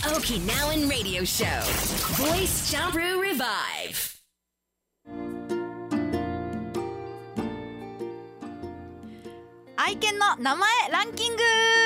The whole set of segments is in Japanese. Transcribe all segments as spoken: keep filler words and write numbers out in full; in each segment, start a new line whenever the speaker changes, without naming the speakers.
Okinawan Radio Show Voice Jumperoo Revive。
愛犬の名前ランキング。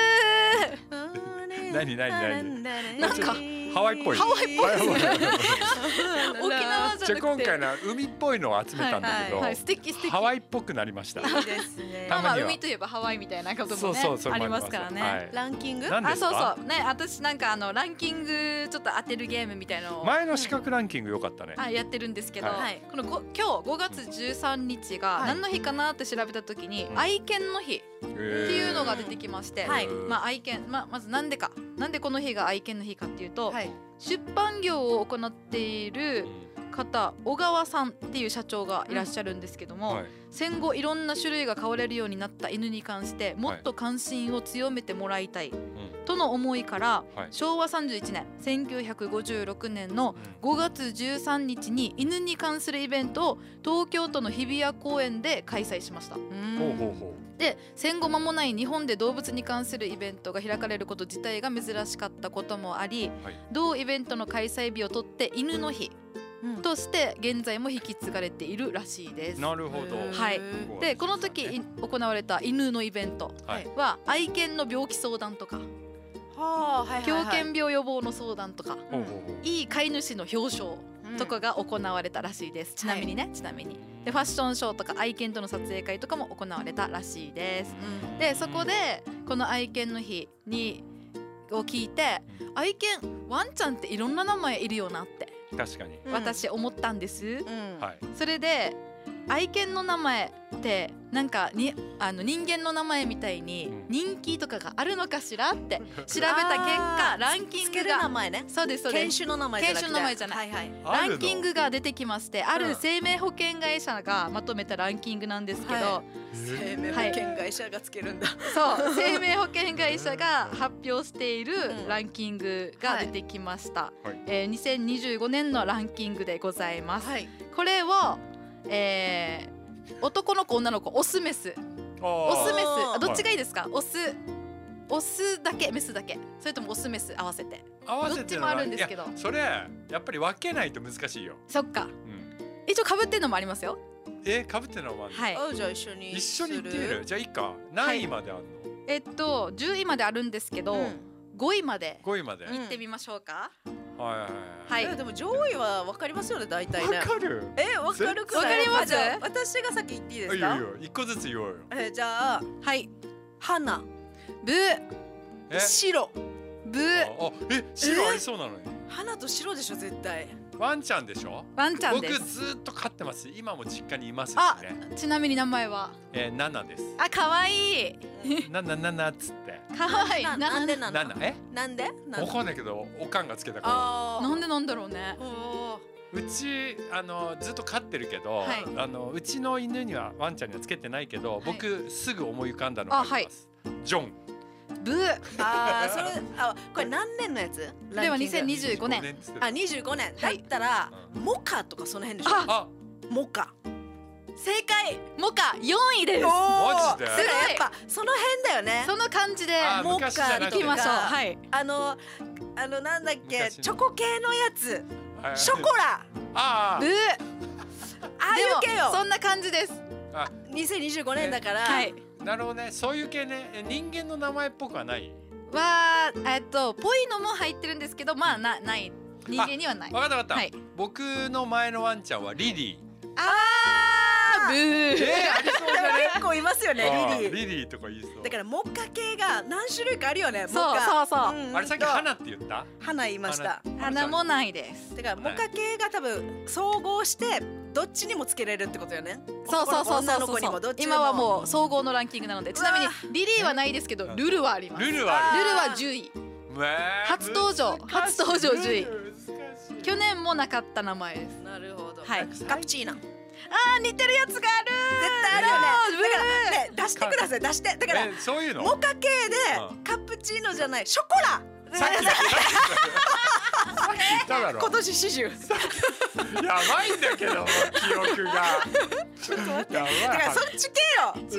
何何何
なんか
ハワイっぽい。
ハワイっぽいですね。沖縄じ
じゃあ
ゃなくて
今回のは海っぽいのを集めたんだけど、
はいはい、素敵素敵。
ハワイっぽくなりました。
いいですね。
まあまあ
たまには
海といえばハワイみたいなこともね
そうそうそれ
あり
もあります
ますからね、
はい
ランキング？
あそう
何ですか？
そうね、私なんかあのランキングちょっと当てるゲームみたいのを
前の資格ランキング良かったね。
はいやってるんですけど、
はい
このご今日ごがつじゅうさんにちが何の日かなって調べたときに、
うん
愛犬の日っていうのが出てきまして、
はい
まあ愛犬、まあ、まずなんでかなんでこの日が愛犬の日かっていうと、
はい。
出版業を行っている方小川さんっていう社長がいらっしゃるんですけども、
はい
戦後いろんな種類が飼われるようになった犬に関してもっと関心を強めてもらいたいとの思いから、
はい
しょうわさんじゅういちねんせんきゅうひゃくごじゅうろくねんのごがつじゅうさんにちに犬に関するイベントを東京都の日比谷公園で開催しました。
ほうほうほ
で戦後間もない日本で動物に関するイベントが開かれること自体が珍しかったこともあり、
はい
同イベントの開催日をとって犬の日として現在も引き継がれているらしいです。
なるほど。
はいでこの時い行われた犬のイベント
はい
は愛犬の病気相談とか
はあ、はいはい
狂
はい。
犬病予防の相談とか
ほうほうほう。
いい飼い主の表彰とかが行われたらしいです。ちなみにね、ちなみにでファッションショーとか愛犬との撮影会とかも行われたらしいです。でそこでこの愛犬の日にを聞いて愛犬ワンちゃんっていろんな名前いるよなって
確かに。
うん
私思ったんです。
うん。
はい。
それで愛犬の名前ってなんかにあの人間の名前みたいに
うん
人気とかがあるのかしらって調べた結果
あー
ランキン
つける名
グが
前ね。
そうですそうです
犬種の名前じゃなくて。
犬種の名前じゃない
はいはい。
あるの
ランキングが出てきましてあ
うん
る生命保険会社がまとめたランキングなんですけど、
は
え
生命保険会社がつけるんだ。
そう生命保険会社が発表している
うん
ランキングが出てきました、
はい
えーにせんにじゅうごねんのランキングでございます、
はい。
これを、えー男の子女の子オスメスオスメス
あー
あどっちがいいですか、オスオスだけメスだけそれともオスメス合わせて
合わせて
どっちもあるんですけど
いやそれやっぱり分けないと難しいよ。
そっか
うん。
一応被ってんのもありますよ。
え被ってるのもあるの？
はい
あ、じゃあ一緒に
一緒に行ってみ
す
る。じゃあいいか。何位まであるの？
えっとじゅういまであるんですけど、
うん
ごいまで
ごいまで。はい
うん
行ってみましょうか、
はいはい。
はい
えでも上位はわかりますよね、大体ね。
わかる？
え、わかるくらい。
わかります
あじゃあ私が先言っていいですか？
いいよいいよ。一個ずつ言おうよ。
え、じゃあ
はい
花、
ブー
え？
白、
ブー
あえ白ありそうなのに。
花と白でしょ絶対。
ワンちゃんでしょ？
ワンちゃん
僕
です。
ずっと飼ってます。今も実家にいますし
あ
ね。
ちなみに名前は
えー、ナナです。
あ可愛い
ナナナナっつって。
可愛い
な
な
なんでなの？
ナナえ？
なんで？なん
わかんないけどおかんがつけたから。
あー
なんでなんだろうね。
おー
うちあのずっと飼ってるけど、
はい
あのうちの犬にはワンちゃんにはつけてないけど、
い
僕すぐ思い浮かんだのがあります。ジョン。
ブー
あー、それあこれ何年のやつ？
では
ランキング
にせんにじゅうごねん
っつってた
あ、にじゅうごねん。だ
はい
ったら
うん
モカとかその辺でしょ。
あ
あ
モカ。
正解モカよんいです。
マジです
ごいやっぱその辺だよね。
その感じで
あ
モ
昔じゃなくて
行きましょう。はい
あのあのなんだっけ、
昔の
チョコ系のやつ、
はい
ショコラ、
あ
ブー
ああいう系よ。
でもそんな感じです。
あ
にせんにじゅうごねんだから。
はい
あなるほどね。そういう系ね。え人間の名前っぽくはない。
はえっとぽいのも入ってるんですけどまあなない人間にはない。
わかったわかった、
はい
僕の前のワンちゃんはリリー。
あーブー
えー、ありそうじゃね？
結構いますよね、
あー
リリー。
リリーとか言いそう。
だからモカ系が何種類かあるよね。モ
そう
カ
そうそう、
ん
あれさっき花って言った？
花言いました。
花もないです。
だからモカ系が多分総合してどっちにもつけれるってことよね。
そうそうそう
女の子
そうそう
にもどっちにも
今はもう総合のランキングなのでちなみにリリーはないですけど
うん
ルルはあります。
ルルはある。
ルルはじゅうい。初登場初登場じゅうい去年もなかった名前です。
なるほど。
はい
カプチーナ。
あー似てるやつがある。
絶対あるよね。
ブー
だからね出してください出して。だから
えそういうの？
モカ系で
うん
カプチーノじゃないショコラ。
さっきさっき言っただろ。
今年始終。
やばいんだけど記憶が。
ちょっと待って。
やばい
だからそっち系よ。